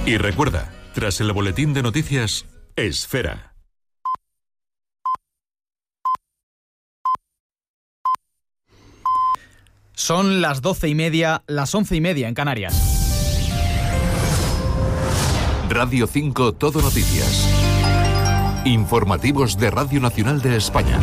Y recuerda, tras el boletín de noticias, Esfera. Son las 12:30, las 11:30 en Canarias. Radio 5 Todo Noticias. Informativos de Radio Nacional de España.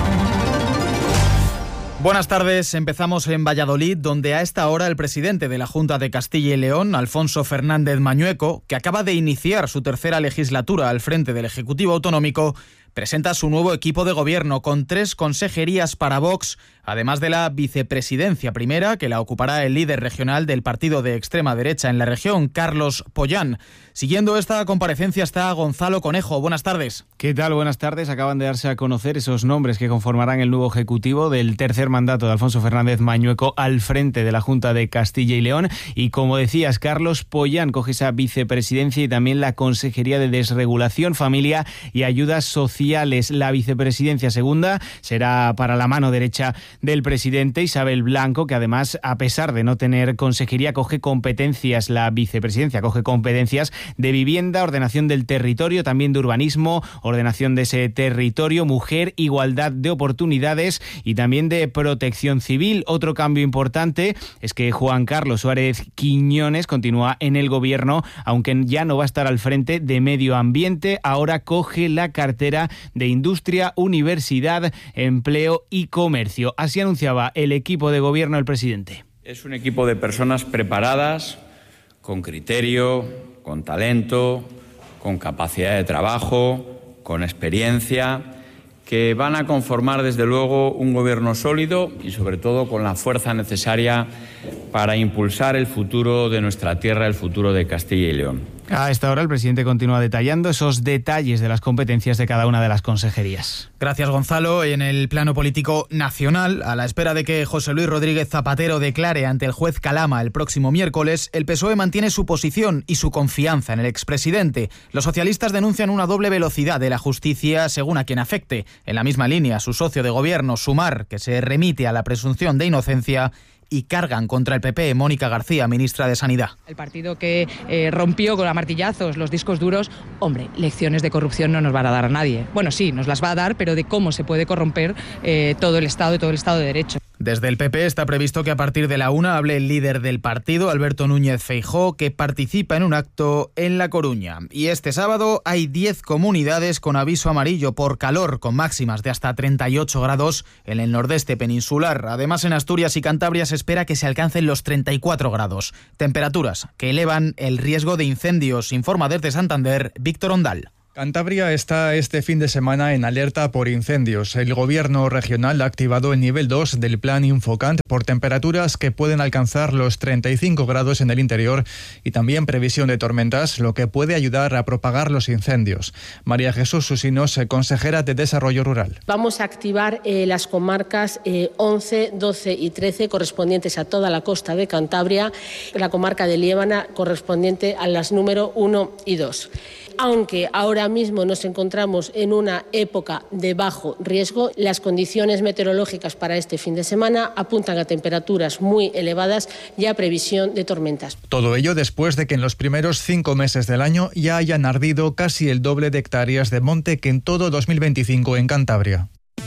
Buenas tardes, empezamos en Valladolid, donde a esta hora el presidente de la Junta de Castilla y León, Alfonso Fernández Mañueco, que acaba de iniciar su tercera legislatura al frente del Ejecutivo Autonómico, presenta su nuevo equipo de gobierno con 3 consejerías para Vox, además de la vicepresidencia primera, que la ocupará el líder regional del partido de extrema derecha en la región, Carlos Pollán. Siguiendo esta comparecencia está Gonzalo Conejo. Buenas tardes. ¿Qué tal? Buenas tardes. Acaban de darse a conocer esos nombres que conformarán el nuevo ejecutivo del tercer mandato de Alfonso Fernández Mañueco al frente de la Junta de Castilla y León. Y como decías, Carlos Pollán coge esa vicepresidencia y también la Consejería de Desregulación, Familia y Ayudas Sociales. La vicepresidencia segunda será para la mano derecha del presidente, Isabel Blanco, que además, a pesar de no tener consejería, coge competencias, la vicepresidencia coge competencias de vivienda, ordenación del territorio, también de urbanismo, ordenación de ese territorio, mujer, igualdad de oportunidades y también de protección civil. Otro cambio importante es que Juan Carlos Suárez Quiñones continúa en el gobierno, aunque ya no va a estar al frente de medio ambiente, ahora coge la cartera de Industria, Universidad, Empleo y Comercio. Así anunciaba el equipo de gobierno el presidente. Es un equipo de personas preparadas, con criterio, con talento, con capacidad de trabajo, con experiencia, que van a conformar desde luego un gobierno sólido y sobre todo con la fuerza necesaria para impulsar el futuro de nuestra tierra, el futuro de Castilla y León. A esta hora el presidente continúa detallando esos detalles de las competencias de cada una de las consejerías. Gracias, Gonzalo. En el plano político nacional, a la espera de que José Luis Rodríguez Zapatero declare ante el juez Calama el próximo miércoles, el PSOE mantiene su posición y su confianza en el expresidente. Los socialistas denuncian una doble velocidad de la justicia según a quien afecte. En la misma línea, su socio de gobierno, Sumar, que se remite a la presunción de inocencia, y cargan contra el PP, Mónica García, ministra de Sanidad. El partido que rompió con a martillazos los discos duros, hombre, lecciones de corrupción no nos van a dar a nadie. Bueno, sí, nos las va a dar, pero de cómo se puede corromper todo el Estado y todo el Estado de Derecho. Desde el PP está previsto que a partir de la 1 hable el líder del partido, Alberto Núñez Feijóo, que participa en un acto en La Coruña. Y este sábado hay 10 comunidades con aviso amarillo por calor, con máximas de hasta 38 grados en el nordeste peninsular. Además, en Asturias y Cantabria se espera que se alcancen los 34 grados. Temperaturas que elevan el riesgo de incendios, informa desde Santander Víctor Ondal. Cantabria está este fin de semana en alerta por incendios. El gobierno regional ha activado el nivel 2 del plan Infocant por temperaturas que pueden alcanzar los 35 grados en el interior y también previsión de tormentas, lo que puede ayudar a propagar los incendios. María Jesús Susinos, consejera de Desarrollo Rural. Vamos a activar las comarcas 11, 12 y 13 correspondientes a toda la costa de Cantabria, la comarca de Liébana correspondiente a las número 1 y 2. Aunque ahora mismo nos encontramos en una época de bajo riesgo, las condiciones meteorológicas para este fin de semana apuntan a temperaturas muy elevadas y a previsión de tormentas. Todo ello después de que en los primeros 5 meses del año ya hayan ardido casi el doble de hectáreas de monte que en todo 2025 en Cantabria.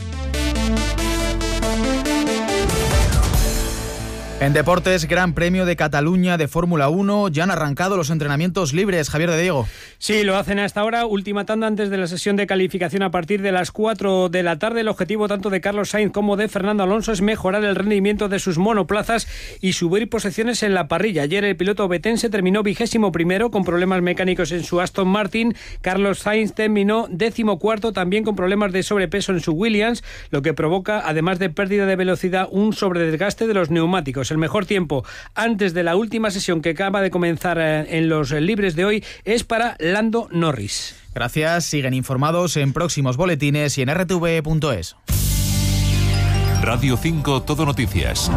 En deportes, Gran Premio de Cataluña de Fórmula 1, ya han arrancado los entrenamientos libres. Javier de Diego. Sí, lo hacen a esta hora, última tanda antes de la sesión de calificación a partir de las 4 de la tarde. El objetivo tanto de Carlos Sainz como de Fernando Alonso es mejorar el rendimiento de sus monoplazas y subir posiciones en la parrilla. Ayer el piloto ovetense terminó 21º con problemas mecánicos en su Aston Martin. Carlos Sainz terminó 14º también con problemas de sobrepeso en su Williams, lo que provoca, además de pérdida de velocidad, un sobredesgaste de los neumáticos. El mejor tiempo antes de la última sesión que acaba de comenzar en los libres de hoy es para Lando Norris. Gracias, siguen informados en próximos boletines y en rtv.es. Radio 5 Todo Noticias.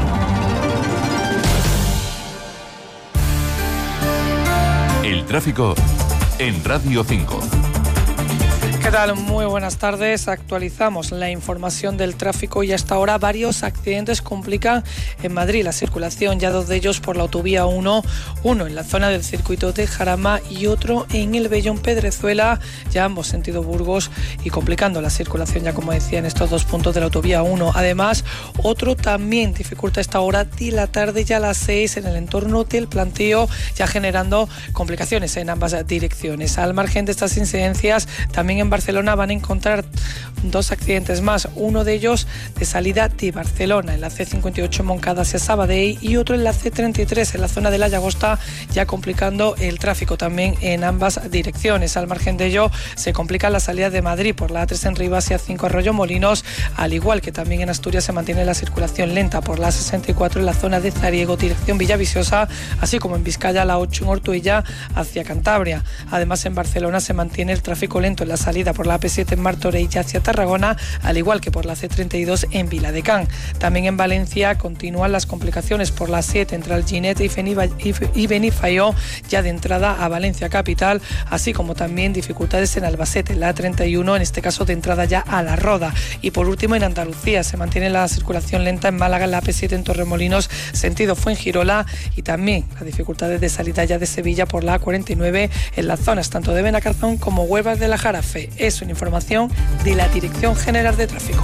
El tráfico en Radio 5. ¿Qué tal? Muy buenas tardes. Actualizamos la información del tráfico y hasta ahora varios accidentes complican en Madrid la circulación, ya 2 de ellos por la autovía 1, uno en la zona del circuito de Jarama y otro en el Bellón Pedrezuela, ya ambos sentido Burgos, y complicando la circulación, ya como decía, en estos 2 puntos de la autovía 1. Además, otro también dificulta esta hora de la tarde, ya a las 6, en el entorno del Planteo, ya generando complicaciones en ambas direcciones. Al margen de estas incidencias, también en Barcelona van a encontrar 2 accidentes más, uno de ellos de salida de Barcelona, en la C58 Moncada hacia Sabadell, y otro en la C33 en la zona de la Llagosta, ya complicando el tráfico también en ambas direcciones. Al margen de ello, se complica la salida de Madrid por la A3 en Rivas hacia 5 Arroyomolinos, al igual que también en Asturias se mantiene la circulación lenta por la 64 en la zona de Zariego, dirección Villaviciosa, así como en Vizcaya la 8 en Ortuella hacia Cantabria. Además, en Barcelona se mantiene el tráfico lento en la salida por la AP7 en Martorell hacia Tarragona, al igual que por la C32 en Viladecán. También en Valencia continúan las complicaciones por la 7 entre Alginet y Benifaió, ya de entrada a Valencia capital, así como también dificultades en Albacete, la A31, en este caso de entrada ya a La Roda. Y por último, en Andalucía se mantiene la circulación lenta en Málaga, en la AP7 en Torremolinos, sentido Fuengirola, y también las dificultades de salida ya de Sevilla por la A49 en las zonas tanto de Benacarzón como Huelvas de la Jarafe. Es una información de la Dirección General de Tráfico.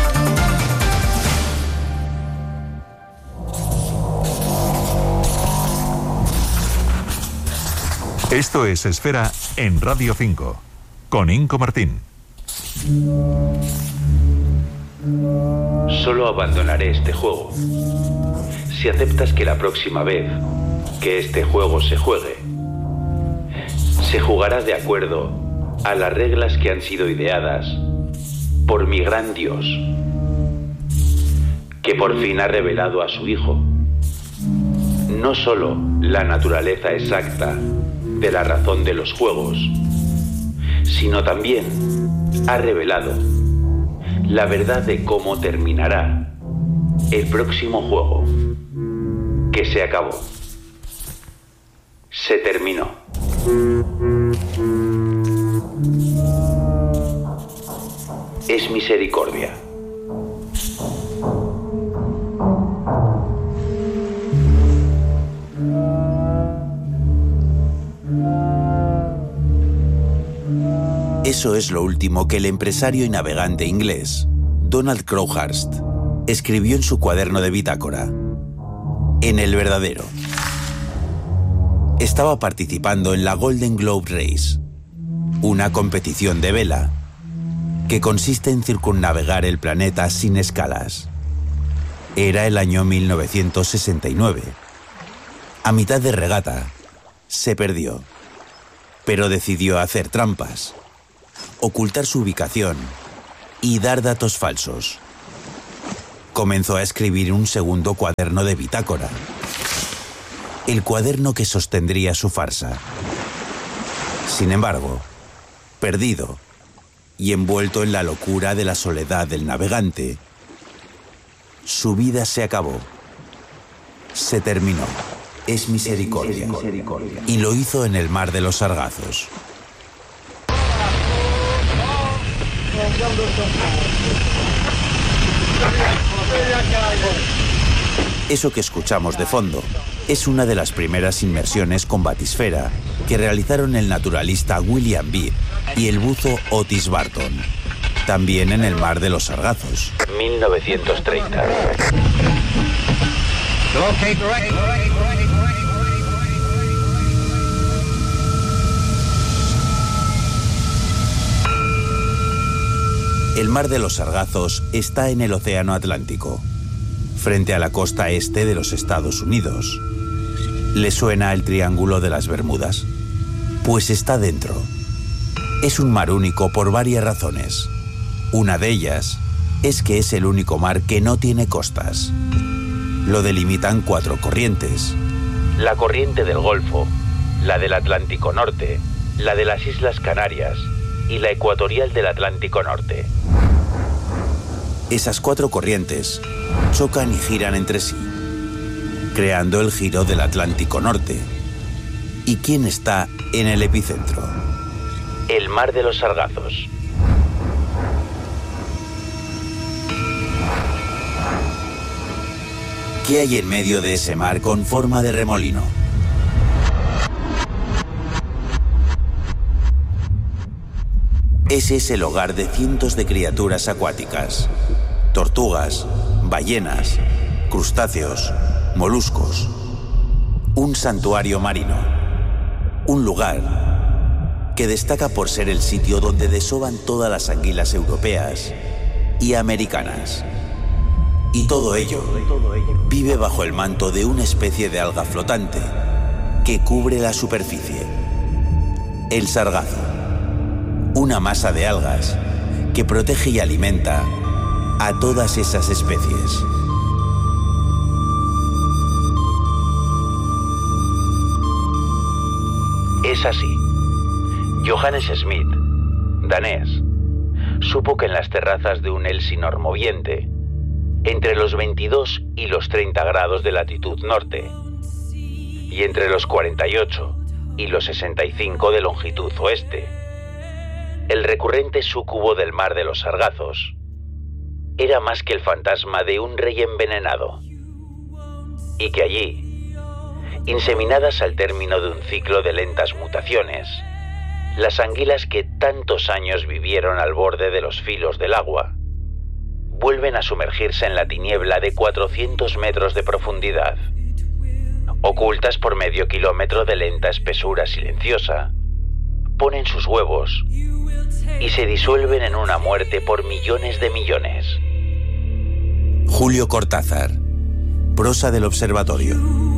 Esto es Esfera en Radio 5, con Inco Martín. Solo abandonaré este juego si aceptas que la próxima vez que este juego se juegue, se jugará de acuerdo a las reglas que han sido ideadas por mi gran Dios, que por fin ha revelado a su Hijo no solo la naturaleza exacta de la razón de los juegos, sino también ha revelado la verdad de cómo terminará el próximo juego, que se acabó. Se terminó. Es misericordia. Eso es lo último que el empresario y navegante inglés Donald Crowhurst escribió en su cuaderno de bitácora. En el verdadero. Estaba participando en la Golden Globe Race, una competición de vela que consiste en circunnavegar el planeta sin escalas. Era el año 1969. A mitad de regata, se perdió, pero decidió hacer trampas, ocultar su ubicación y dar datos falsos. Comenzó a escribir un segundo cuaderno de bitácora, el cuaderno que sostendría su farsa. Sin embargo, perdido y envuelto en la locura de la soledad del navegante, su vida se acabó. Se terminó. Es misericordia. Y lo hizo en el mar de los Sargazos. Eso que escuchamos de fondo es una de las primeras inmersiones con batisfera que realizaron el naturalista William Beebe y el buzo Otis Barton, también en el mar de los Sargazos. 1930. El mar de los Sargazos está en el Océano Atlántico, frente a la costa este de los Estados Unidos. ¿Le suena el Triángulo de las Bermudas? Pues está dentro. Es un mar único por varias razones. Una de ellas es que es el único mar que no tiene costas. Lo delimitan 4 corrientes. La corriente del Golfo, la del Atlántico Norte, la de las Islas Canarias y la ecuatorial del Atlántico Norte. Esas 4 corrientes chocan y giran entre sí, creando el giro del Atlántico Norte. ¿Y quién está en el epicentro? El mar de los Sargazos. ¿Qué hay en medio de ese mar con forma de remolino? Ese es el hogar de cientos de criaturas acuáticas. Tortugas, ballenas, crustáceos, moluscos. Un santuario marino. Un lugar que destaca por ser el sitio donde desovan todas las anguilas europeas y americanas. Y todo ello vive bajo el manto de una especie de alga flotante que cubre la superficie. El sargazo. Una masa de algas que protege y alimenta a todas esas especies. Es así. Johannes Smith, danés, supo que en las terrazas de un Elsinor moviente, entre los 22 y los 30 grados de latitud norte, y entre los 48 y los 65 de longitud oeste, el recurrente súcubo del mar de los sargazos era más que el fantasma de un rey envenenado, y que allí, inseminadas al término de un ciclo de lentas mutaciones, las anguilas que tantos años vivieron al borde de los filos del agua vuelven a sumergirse en la tiniebla de 400 metros de profundidad, ocultas por medio kilómetro de lenta espesura silenciosa, ponen sus huevos y se disuelven en una muerte por millones de millones. Julio Cortázar, prosa del Observatorio.